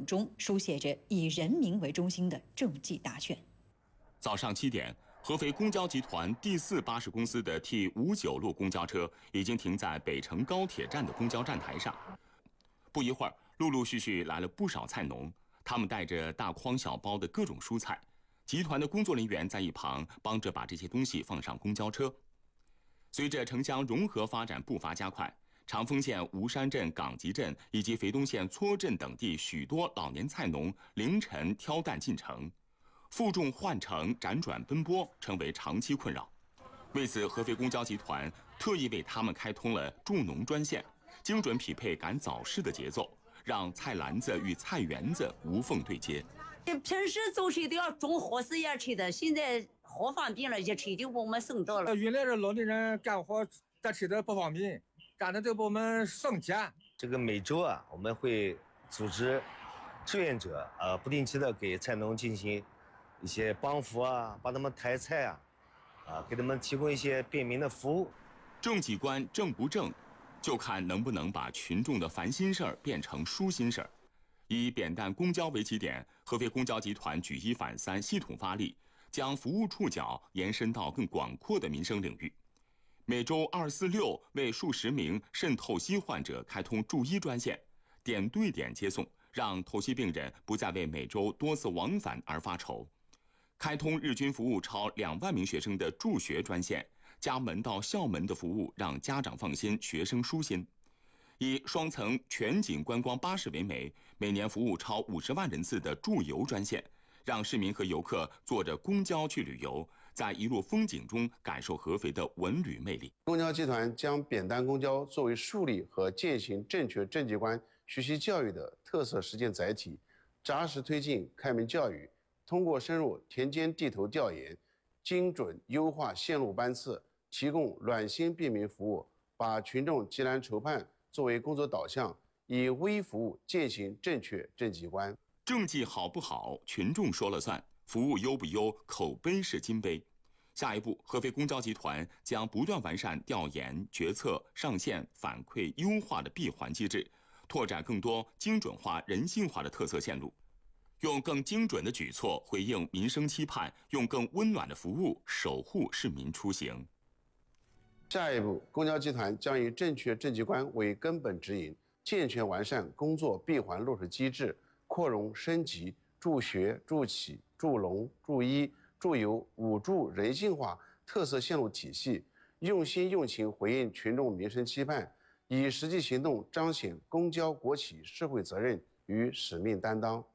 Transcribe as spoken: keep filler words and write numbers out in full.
本中书写着以人民为中心的政绩大选。 早上七点，合肥公交集团第四巴士公司的 T 五九路公交车已经停在北城高铁站的公交站台上。不一会儿，陆陆续续来了不少菜农，他们带着大筐小包的各种蔬菜。集团的工作人员在一旁帮着把这些东西放上公交车。随着城乡融合发展步伐加快，长丰县吴山镇岗集镇以及肥东县撮镇等地许多老年菜农凌晨挑担进城。负重换乘、辗转奔波成为长期困扰。为此，合肥公交集团特意为他们开通了助农专线，精准匹配赶早市的节奏，让菜篮子与菜园子无缝对接。 平时走车都要中货时也车的，现在货方便了，一车就把我们送到了。 原来的老年人干活搭车的不方便，这样的就把我们省钱。 这个每周啊，我们会组织志愿者呃不定期的给菜农进行一些帮扶啊，帮他们抬菜啊，啊，给他们提供一些便民的服务。 政绩观正不正，就看能不能把群众的烦心事儿变成舒心事儿。以扁担公交为起点，合肥公交集团举一反三，系统发力，将服务触角延伸到更广阔的民生领域。每周二、四、六为数十名肾透析患者开通助医专线，点对点接送，让透析病人不再为每周多次往返而发愁。开通日均服务超两万名学生的助学专线，家门到校门的服务让家长放心，学生舒心。以双层全景观光巴士为媒，每年服务超五十万人次的助游专线，让市民和游客坐着公交去旅游，在一路风景中感受合肥的文旅魅力。 公交集团将扁担公交作为树立和践行正确政绩观学习教育的特色实践载体，扎实推进开门教育。通过深入田间地头调研，精准优化线路班次，提供暖心便民服务，把群众急难愁盼作为工作导向，以微服务践行正确政绩观。 政绩好不好，群众说了算；服务优不优，口碑是金碑。下一步，合肥公交集团将不断完善调研、决策、上线、反馈、优化的闭环机制，拓展更多精准化、人性化的特色线路。用更精准的举措回应民生期盼，用更温暖的服务守护市民出行。 下一步，公交集团将以正确政绩观为根本指引，健全完善工作闭环落实机制，扩容升级助学、助企、助农、助医、助游五助人性化特色线路体系，用心用情回应群众民生期盼，以实际行动彰显公交国企社会责任与使命担当。